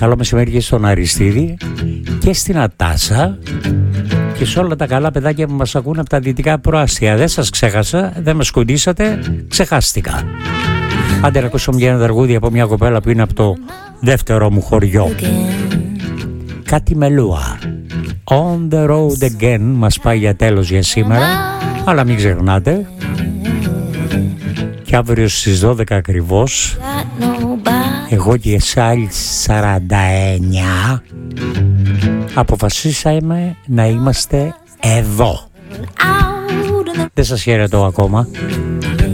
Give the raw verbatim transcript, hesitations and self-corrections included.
Καλό μεσημέρι και στον Αριστίδη και στην Ατάσα και σε όλα τα καλά παιδάκια που μας ακούν από τα δυτικά προάστια. Δεν σας ξέχασα, δεν με σκουντήσατε, ξεχάστηκα. Άντε να ακούσω μια τραγούδια από μια κοπέλα που είναι από το δεύτερο μου χωριό. Κάτι μελούα. On the road again μας πάει για τέλος για σήμερα, αλλά μην ξεχνάτε και αύριο στις δώδεκα ακριβώς εγώ και σε άλλοι σαράντα εννιά αποφασίσαμε να είμαστε εδώ. Δεν σας χαιρετώ ακόμα.